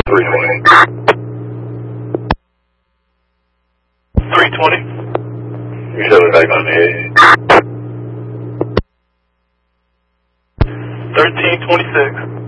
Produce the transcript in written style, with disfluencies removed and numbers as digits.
320. 320. You show it back on the 8. 1326.